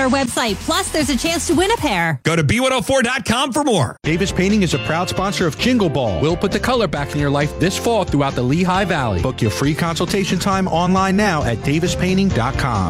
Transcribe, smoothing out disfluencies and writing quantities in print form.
our website. Plus, there's a chance to win a pair. Go to B104.com for more. Davis Painting is a proud sponsor of Jingle Ball. We'll put the color back in your life this fall throughout the Lehigh Valley. Book your free consultation time online now at davispainting.com.